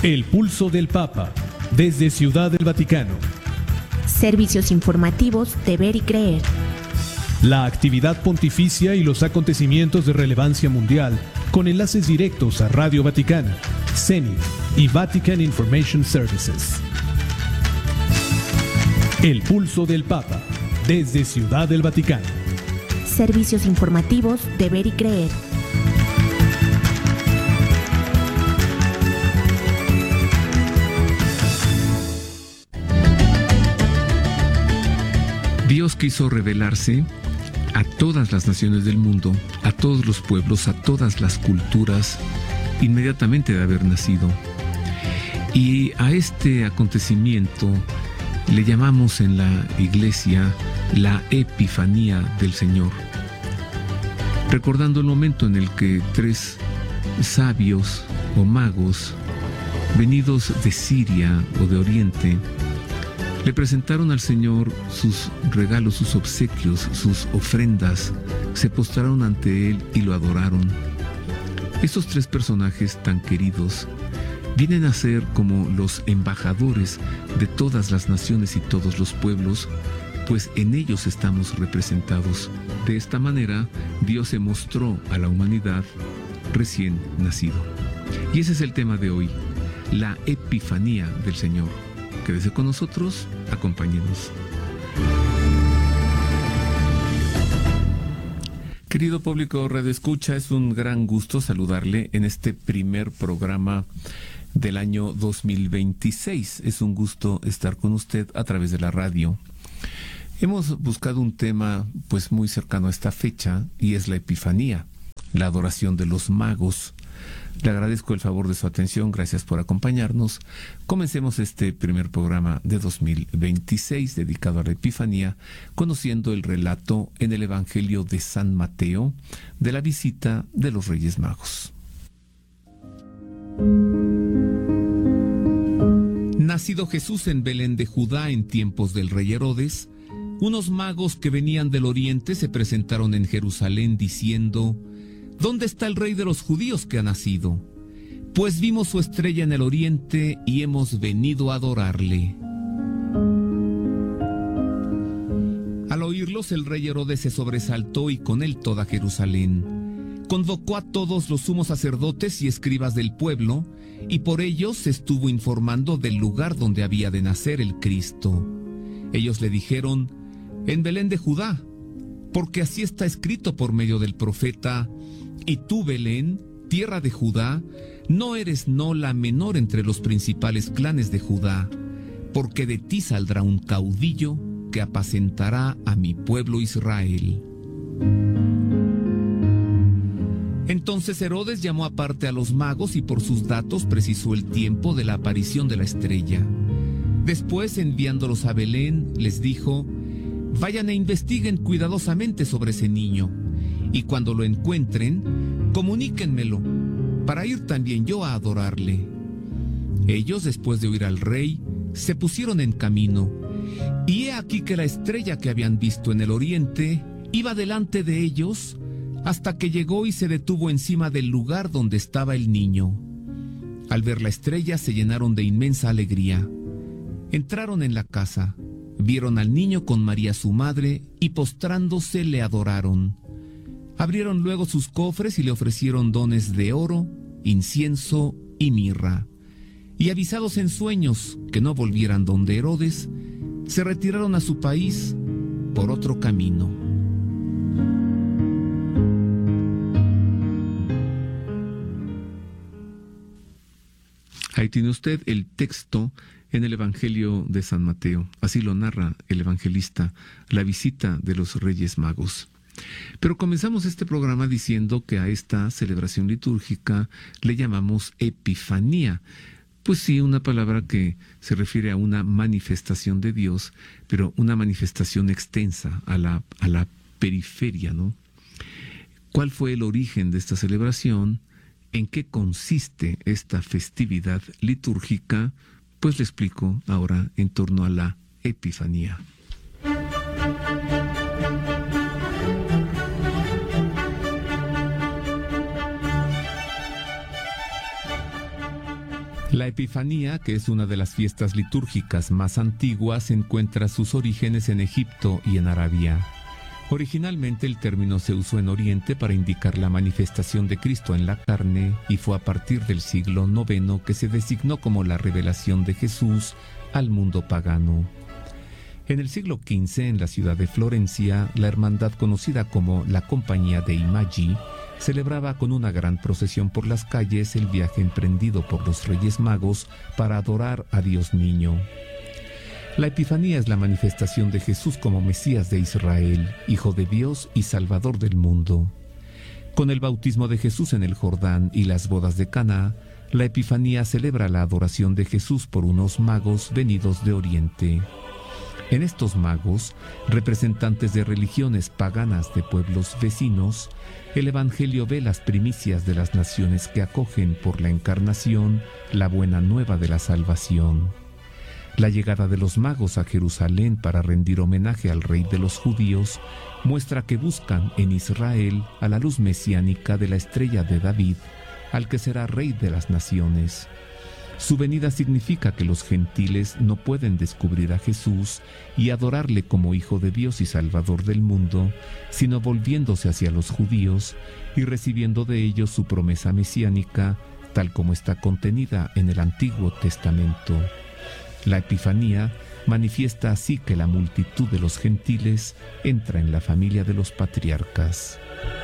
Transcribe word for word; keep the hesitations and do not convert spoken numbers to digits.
El pulso del Papa, desde Ciudad del Vaticano. Servicios informativos de Ver y Creer. La actividad pontificia y los acontecimientos de relevancia mundial, con enlaces directos a Radio Vaticana, CENIT y Vatican Information Services. El pulso del Papa, desde Ciudad del Vaticano. Servicios informativos de Ver y Creer. Dios quiso revelarse a todas las naciones del mundo, a todos los pueblos, a todas las culturas, inmediatamente de haber nacido. Y a este acontecimiento le llamamos en la Iglesia la Epifanía del Señor, recordando el momento en el que tres sabios o magos, venidos de Siria o de Oriente, le presentaron al Señor sus regalos, sus obsequios, sus ofrendas, se postraron ante Él y lo adoraron. Estos tres personajes tan queridos vienen a ser como los embajadores de todas las naciones y todos los pueblos, pues en ellos estamos representados. De esta manera, Dios se mostró a la humanidad recién nacido. Y ese es el tema de hoy, la Epifanía del Señor. Quédese con nosotros, acompáñenos. Querido público Radio Escucha, es un gran gusto saludarle en este primer programa del año dos mil veintiséis. Es un gusto estar con usted a través de la radio. Hemos buscado un tema pues muy cercano a esta fecha y es la Epifanía, la adoración de los magos. Le agradezco el favor de su atención, gracias por acompañarnos. Comencemos este primer programa de dos mil veintiséis dedicado a la Epifanía, conociendo el relato en el Evangelio de San Mateo de la visita de los Reyes Magos. Nacido Jesús en Belén de Judá en tiempos del rey Herodes, unos magos que venían del oriente se presentaron en Jerusalén diciendo: ¿Dónde está el rey de los judíos que ha nacido? Pues vimos su estrella en el oriente y hemos venido a adorarle. Al oírlos, el rey Herodes se sobresaltó y con él toda Jerusalén. Convocó a todos los sumos sacerdotes y escribas del pueblo, y por ellos se estuvo informando del lugar donde había de nacer el Cristo. Ellos le dijeron: en Belén de Judá, porque así está escrito por medio del profeta: y tú, Belén, tierra de Judá, no eres no la menor entre los principales clanes de Judá, porque de ti saldrá un caudillo que apacentará a mi pueblo Israel. Entonces Herodes llamó aparte a los magos y por sus datos precisó el tiempo de la aparición de la estrella. Después, enviándolos a Belén, les dijo: vayan e investiguen cuidadosamente sobre ese niño, y cuando lo encuentren, comuníquenmelo, para ir también yo a adorarle. Ellos, después de oír al rey, se pusieron en camino, y he aquí que la estrella que habían visto en el oriente iba delante de ellos, hasta que llegó y se detuvo encima del lugar donde estaba el niño. Al ver la estrella se llenaron de inmensa alegría. Entraron en la casa, vieron al niño con María su madre, y postrándose le adoraron. Abrieron luego sus cofres y le ofrecieron dones de oro, incienso y mirra. Y avisados en sueños que no volvieran donde Herodes, se retiraron a su país por otro camino. Ahí tiene usted el texto en el Evangelio de San Mateo. Así lo narra el evangelista, la visita de los Reyes Magos. Pero comenzamos este programa diciendo que a esta celebración litúrgica le llamamos Epifanía. Pues sí, una palabra que se refiere a una manifestación de Dios, pero una manifestación extensa a la, a la periferia, ¿no? ¿Cuál fue el origen de esta celebración? ¿En qué consiste esta festividad litúrgica? Pues le explico ahora en torno a la Epifanía. La Epifanía, que es una de las fiestas litúrgicas más antiguas, encuentra sus orígenes en Egipto y en Arabia. Originalmente el término se usó en Oriente para indicar la manifestación de Cristo en la carne y fue a partir del siglo noveno que se designó como la revelación de Jesús al mundo pagano. En el siglo quince, en la ciudad de Florencia, la hermandad conocida como la Compañía dei Magi celebraba con una gran procesión por las calles el viaje emprendido por los Reyes Magos para adorar a Dios Niño. La Epifanía es la manifestación de Jesús como Mesías de Israel, Hijo de Dios y Salvador del mundo. Con el bautismo de Jesús en el Jordán y las bodas de Caná, la Epifanía celebra la adoración de Jesús por unos magos venidos de Oriente. En estos magos, representantes de religiones paganas de pueblos vecinos, el Evangelio ve las primicias de las naciones que acogen por la encarnación la buena nueva de la salvación. La llegada de los magos a Jerusalén para rendir homenaje al rey de los judíos muestra que buscan en Israel a la luz mesiánica de la estrella de David, al que será rey de las naciones. Su venida significa que los gentiles no pueden descubrir a Jesús y adorarle como Hijo de Dios y Salvador del mundo, sino volviéndose hacia los judíos y recibiendo de ellos su promesa mesiánica, tal como está contenida en el Antiguo Testamento. La Epifanía manifiesta así que la multitud de los gentiles entra en la familia de los patriarcas.